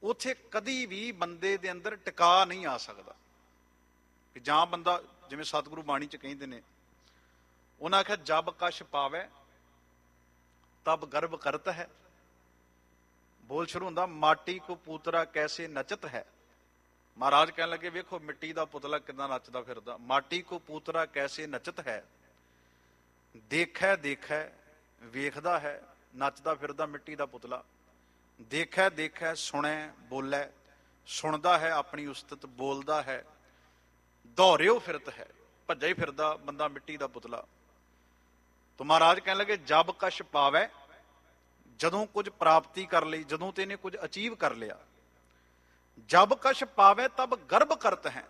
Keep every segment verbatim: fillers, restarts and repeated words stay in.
ਉੱਥੇ ਕਦੀ ਵੀ ਬੰਦੇ ਦੇ ਅੰਦਰ ਟਿਕਾ ਨਹੀਂ ਆ ਸਕਦਾ। ਕਿ ਜਾਂ ਬੰਦਾ, ਜਿਵੇਂ ਸਤਿਗੁਰੂ ਬਾਣੀ ਚ ਕਹਿੰਦੇ ਨੇ, ਉਹਨਾਂ ਆਖਿਆ ਜਬ ਕਛ ਪਾਵੈ ਤਬ ਗਰਭ ਕਰਤ ਹੈ। ਬੋਲ ਸ਼ੁਰੂ ਹੁੰਦਾ, ਮਾਟੀ ਕੋ ਪੂਤਰਾ ਕੈਸੇ ਨਚਤ ਹੈ। ਮਹਾਰਾਜ ਕਹਿਣ ਲੱਗੇ, ਵੇਖੋ ਮਿੱਟੀ ਦਾ ਪੁਤਲਾ ਕਿੱਦਾਂ ਨੱਚਦਾ ਫਿਰਦਾ। ਮਾਟੀ ਕੋ ਪੂਤਰਾ ਕੈਸੇ ਨਚਤ ਹੈ, ਦੇਖੈ ਦੇਖੈ, ਵੇਖਦਾ ਹੈ, ਨੱਚਦਾ ਫਿਰਦਾ ਮਿੱਟੀ ਦਾ ਪੁਤਲਾ। ਦੇਖੈ ਦੇਖੈ, ਸੁਣੈ ਬੋਲੇ, ਸੁਣਦਾ ਹੈ ਆਪਣੀ ਉਸਤਤ, ਬੋਲਦਾ ਹੈ। ਦੌੜਿਓ ਫਿਰਤ ਹੈ, ਭੱਜਾ ਹੀ ਫਿਰਦਾ ਬੰਦਾ ਮਿੱਟੀ ਦਾ ਪੁਤਲਾ। ਤਾਂ ਮਹਾਰਾਜ ਕਹਿਣ ਲੱਗੇ, ਜਬ ਕਛ ਪਾਵੈ, ਜਦੋਂ ਕੁਝ ਪ੍ਰਾਪਤੀ ਕਰ ਲਈ, ਜਦੋਂ ਤੇ ਇਹਨੇ ਕੁਝ ਅਚੀਵ ਕਰ ਲਿਆ। ਜਬ ਕਛ ਪਾਵੈ ਤਬ ਗਰਭ ਕਰਤ ਹੈ,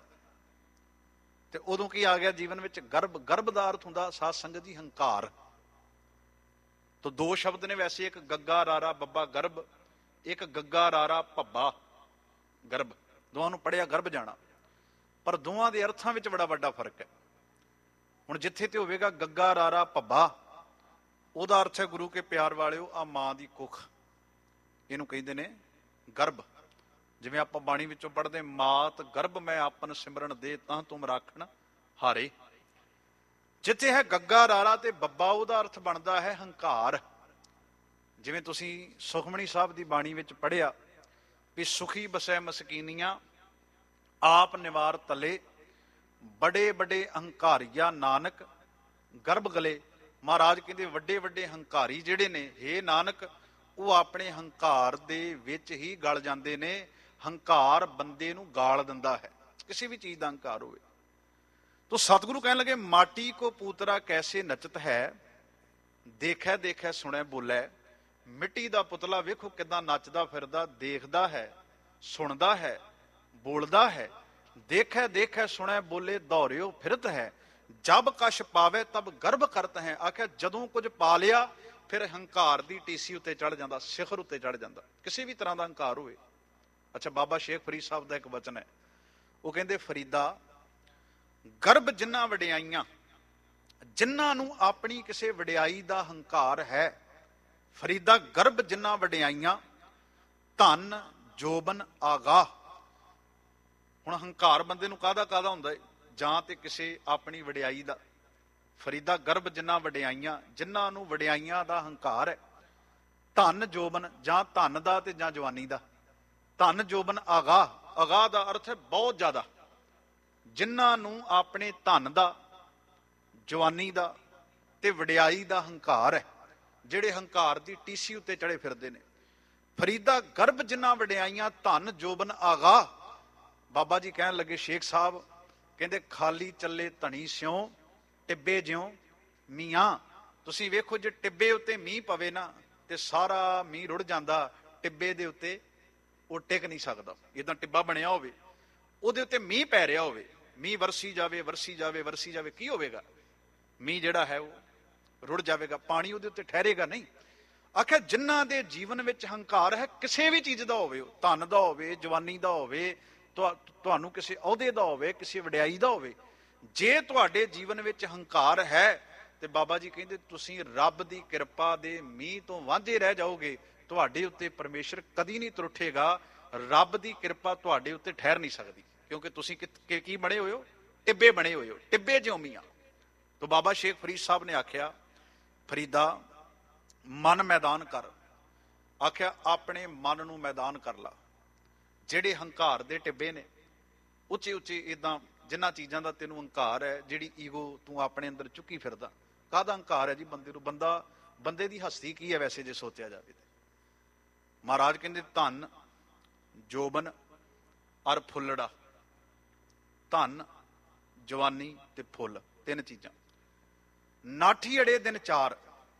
ਤੇ ਉਦੋਂ ਕੀ ਆ ਗਿਆ ਜੀਵਨ ਵਿੱਚ? ਗਰਭ। ਗਰਭ ਦਾ ਅਰਥ ਹੁੰਦਾ ਸਾਧ ਸੰਗਤ ਜੀ ਹੰਕਾਰ। ਤਾਂ ਦੋ ਸ਼ਬਦ ਨੇ ਵੈਸੇ, ਇੱਕ ਗੱਗਾ ਰਾਰਾ ਬੱਬਾ ਗਰਭ, ਇੱਕ ਗੱਗਾ ਰਾਰਾ ਭੱਬਾ ਗਰਭ। ਦੋਵਾਂ ਨੂੰ ਪੜ੍ਹਿਆ ਗਰਭ ਜਾਣਾ, ਪਰ ਦੋਵਾਂ ਦੇ ਅਰਥਾਂ ਵਿੱਚ ਬੜਾ ਵੱਡਾ ਫਰਕ ਹੈ। ਹੁਣ ਜਿੱਥੇ ਤੇ ਹੋਵੇਗਾ ਗੱਗਾ ਰਾਰਾ ਭੱਬਾ, ਉਹਦਾ ਅਰਥ ਹੈ ਗੁਰੂ ਕੇ ਪਿਆਰ ਵਾਲਿਓ ਆ ਮਾਂ ਦੀ ਕੁੱਖ, ਇਹਨੂੰ ਕਹਿੰਦੇ ਨੇ ਗਰਭ। ਜਿਵੇਂ ਆਪਾਂ ਬਾਣੀ ਵਿੱਚੋਂ ਪੜ੍ਹਦੇ, ਮਾਤ ਗਰਭ ਮੈਂ ਆਪਨ ਸਿਮਰਨ ਦੇ ਤਾਂ ਤੁਮ ਰਾਖਣ ਹਾਰੇ। ਜਿੱਥੇ ਹੈ ਗੱਗਾ ਰਾਰਾ ਤੇ ਬੱਬਾ, ਉਹਦਾ ਅਰਥ ਬਣਦਾ ਹੈ ਹੰਕਾਰ। ਜਿਵੇਂ ਤੁਸੀਂ ਸੁਖਮਣੀ ਸਾਹਿਬ ਦੀ ਬਾਣੀ ਵਿੱਚ ਪੜ੍ਹਿਆ ਵੀ ਸੁਖੀ ਬਸੈ ਮਸਕੀਨੀਆਂ ਆਪ ਨਿਵਾਰ ਤਲੇ, ਬੜੇ ਬੜੇ ਹੰਕਾਰੀਆ ਨਾਨਕ ਗਰਭ ਗਲੇ। ਮਹਾਰਾਜ ਕਹਿੰਦੇ ਵੱਡੇ ਵੱਡੇ ਹੰਕਾਰੀ ਜਿਹੜੇ ਨੇ, ਹੇ ਨਾਨਕ, ਉਹ ਆਪਣੇ ਹੰਕਾਰ ਦੇ ਵਿੱਚ ਹੀ ਗਲ ਜਾਂਦੇ ਨੇ। ਹੰਕਾਰ ਬੰਦੇ ਨੂੰ ਗਾਲ ਦਿੰਦਾ ਹੈ, ਕਿਸੇ ਵੀ ਚੀਜ਼ ਦਾ ਹੰਕਾਰ ਹੋਵੇ। ਤੋ ਸਤਿਗੁਰੂ ਕਹਿਣ ਲੱਗੇ, ਮਾਟੀ ਕੋ ਪੂਤਰਾ ਕੈਸੇ ਨਚਤ ਹੈ, ਦੇਖੈ ਦੇਖੈ ਸੁਣੈ ਬੋਲੇ। ਮਿੱਟੀ ਦਾ ਪੁਤਲਾ ਵੇਖੋ ਕਿੱਦਾਂ ਨੱਚਦਾ ਫਿਰਦਾ, ਦੇਖਦਾ ਹੈ, ਸੁਣਦਾ ਹੈ, ਬੋਲਦਾ ਹੈ। ਦੇਖੈ ਦੇਖੈ ਸੁਣੈ ਬੋਲੇ, ਦੌੜਿਓ ਫਿਰਤ ਹੈ। ਜਬ ਕਛ ਪਾਵੇ ਤਬ ਗਰਭ ਕਰਤ ਹੈ। ਆਖਿਆ ਜਦੋਂ ਕੁਝ ਪਾ ਲਿਆ, ਫਿਰ ਹੰਕਾਰ ਦੀ ਟੀਸੀ ਉੱਤੇ ਚੜ ਜਾਂਦਾ, ਸਿਖਰ ਉੱਤੇ ਚੜ ਜਾਂਦਾ, ਕਿਸੇ ਵੀ ਤਰ੍ਹਾਂ ਦਾ ਹੰਕਾਰ ਹੋਵੇ। ਅੱਛਾ, ਬਾਬਾ ਸ਼ੇਖ ਫਰੀਦ ਸਾਹਿਬ ਦਾ ਇੱਕ ਵਚਨ ਹੈ, ਉਹ ਕਹਿੰਦੇ, ਫਰੀਦਾ ਗਰਭ ਜਿਨ੍ਹਾਂ ਵਡਿਆਈਆਂ, ਜਿਨ੍ਹਾਂ ਨੂੰ ਆਪਣੀ ਕਿਸੇ ਵਡਿਆਈ ਦਾ ਹੰਕਾਰ ਹੈ, ਫਰੀਦਾ ਗਰਭ ਜਿਨ੍ਹਾਂ ਵਡਿਆਈਆਂ, ਧਨ ਜੋਬਨ ਆਗਾਹ। ਹੁਣ ਹੰਕਾਰ ਬੰਦੇ ਨੂੰ ਕਾਹਦਾ ਕਾਹਦਾ ਹੁੰਦਾ ਹੈ? ਜਾਂ ਤੇ ਕਿਸੇ ਆਪਣੀ ਵਡਿਆਈ ਦਾ। ਫਰੀਦਾ ਗਰਭ ਜਿਨ੍ਹਾਂ ਵਡਿਆਈਆਂ, ਜਿਨ੍ਹਾਂ ਨੂੰ ਵਡਿਆਈਆਂ ਦਾ ਹੰਕਾਰ ਹੈ। ਧਨ ਜੋਬਨ, ਜਾਂ ਧਨ ਦਾ ਤੇ ਜਾਂ ਜਵਾਨੀ ਦਾ। ਧਨ ਜੋਬਨ ਆਗਾਹ, ਆਗਾਹ ਦਾ ਅਰਥ ਹੈ ਬਹੁਤ ਜ਼ਿਆਦਾ। ਜਿਨ੍ਹਾਂ ਨੂੰ ਆਪਣੇ ਧਨ ਦਾ, ਜਵਾਨੀ ਦਾ ਤੇ ਵਡਿਆਈ ਦਾ ਹੰਕਾਰ ਹੈ, ਜਿਹੜੇ ਹੰਕਾਰ ਦੀ ਟੀਸੀ ਉੱਤੇ ਚੜੇ ਫਿਰਦੇ ਨੇ। ਫਰੀਦਾ ਗਰਭ ਜਿਨ੍ਹਾਂ ਵਡਿਆਈਆਂ, ਧਨ ਜੋਬਨ ਆਗਾਹ। ਬਾਬਾ ਜੀ ਕਹਿਣ ਲੱਗੇ, ਸ਼ੇਖ ਸਾਹਿਬ ਕਹਿੰਦੇ, ਖਾਲੀ ਚੱਲੇ ਧਣੀ ਸਿਉ, ਟਿੱਬੇ ਜਿਉ ਮੀਆਂ। ਤੁਸੀਂ ਵੇਖੋ, ਜੇ ਟਿੱਬੇ ਉੱਤੇ ਮੀਂਹ ਪਵੇ ਨਾ, ਤੇ ਸਾਰਾ ਮੀਂਹ ਰੁੜ ਜਾਂਦਾ। ਟਿੱਬੇ ਦੇ ਉੱਤੇ ਉਹ ਟਿਕ ਨਹੀਂ ਸਕਦਾ। ਜਿੱਦਾਂ ਟਿੱਬਾ ਬਣਿਆ ਹੋਵੇ, ਉਹਦੇ ਉੱਤੇ ਮੀਂਹ ਪੈ ਰਿਹਾ ਹੋਵੇ, ਮੀਂਹ ਵਰਸੀ ਜਾਵੇ ਵਰਸੀ ਜਾਵੇ ਵਰਸੀ ਜਾਵੇ, ਕੀ ਹੋਵੇਗਾ? ਮੀਂਹ ਜਿਹੜਾ ਹੈ ਉਹ ਰੁੜ ਜਾਵੇਗਾ, ਪਾਣੀ ਉਹਦੇ ਉੱਤੇ ਠਹਿਰੇਗਾ ਨਹੀਂ। ਆਖਿਆ ਜਿਨ੍ਹਾਂ ਦੇ ਜੀਵਨ ਵਿੱਚ ਹੰਕਾਰ ਹੈ, ਕਿਸੇ ਵੀ ਚੀਜ਼ ਦਾ ਹੋਵੇ, ਧਨ ਦਾ ਹੋਵੇ, ਜਵਾਨੀ ਦਾ ਹੋਵੇ, ਤੁਹਾਨੂੰ ਕਿਸੇ ਅਹੁਦੇ ਦਾ ਹੋਵੇ, ਕਿਸੇ ਵਡਿਆਈ ਦਾ ਹੋਵੇ, ਜੇ ਤੁਹਾਡੇ ਜੀਵਨ ਵਿੱਚ ਹੰਕਾਰ ਹੈ, ਤੇ ਬਾਬਾ ਜੀ ਕਹਿੰਦੇ ਤੁਸੀਂ ਰੱਬ ਦੀ ਕਿਰਪਾ ਦੇ ਮੀਂਹ ਤੋਂ ਵਾਂਝੇ ਰਹਿ ਜਾਓਗੇ। ਤੁਹਾਡੇ ਉੱਤੇ ਪਰਮੇਸ਼ਰ ਕਦੀ ਨਹੀਂ ਤਰੁੱਠੇਗਾ। ਰੱਬ ਦੀ ਕਿਰਪਾ ਤੁਹਾਡੇ ਉੱਤੇ ਠਹਿਰ ਨਹੀਂ ਸਕਦੀ, ਕਿਉਂਕਿ ਤੁਸੀਂ ਕੀ ਬਣੇ ਹੋਏ ਹੋ? ਟਿੱਬੇ ਬਣੇ ਹੋਏ ਹੋ, ਟਿੱਬੇ ਜਿਉਂ ਮੀਆਂ। ਤਾਂ ਬਾਬਾ ਸ਼ੇਖ ਫਰੀਦ ਸਾਹਿਬ ਨੇ ਆਖਿਆ, ਫਰੀਦਾ ਮਨ ਮੈਦਾਨ ਕਰ। ਆਖਿਆ ਆਪਣੇ ਮਨ ਨੂੰ ਮੈਦਾਨ ਕਰ ਲਾ। ਜਿਹੜੇ ਹੰਕਾਰ ਦੇ ਟਿੱਬੇ ਨੇ, ਉੱਚੇ ਉੱਚੇ ਇਦਾਂ ਜਿਨ੍ਹਾਂ ਚੀਜ਼ਾਂ ਦਾ ਤੈਨੂੰ ਹੰਕਾਰ ਹੈ, ਜਿਹੜੀ ਈਗੋ ਤੂੰ ਆਪਣੇ ਅੰਦਰ ਚੁੱਕੀ ਫਿਰਦਾ, ਕਾਹਦਾ ਹੰਕਾਰ ਹੈ ਜੀ ਬੰਦੇ ਨੂੰ? ਬੰਦਾ ਬੰਦੇ ਦੀ ਹਸਤੀ ਕੀ ਹੈ ਵੈਸੇ ਜੇ ਸੋਚਿਆ ਜਾਵੇ? ਮਹਾਰਾਜ ਕਹਿੰਦੇ, ਧਨ ਜੋਬਨ ਅਰ ਫੁੱਲੜਾ। ਧਨ, ਜਵਾਨੀ ਤੇ ਫੁੱਲ, ਤਿੰਨ ਚੀਜ਼ਾਂ। ਨਾਠੀ ਅੜੇ ਦਿਨ ਚਾਰ।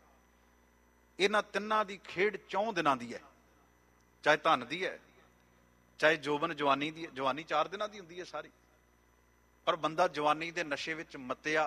ਇਹਨਾਂ ਤਿੰਨਾਂ ਦੀ ਖੇਡ ਚੌਂ ਦਿਨਾਂ ਦੀ ਹੈ। ਚਾਹੇ ਧਨ ਦੀ ਹੈ, ਚਾਹੇ ਜੋਬਨ ਜਵਾਨੀ ਦੀ। ਜਵਾਨੀ ਚਾਰ ਦਿਨਾਂ ਦੀ ਹੁੰਦੀ ਹੈ ਸਾਰੀ, ਪਰ ਬੰਦਾ ਜਵਾਨੀ ਦੇ ਨਸ਼ੇ ਵਿੱਚ ਮੱਤਿਆ,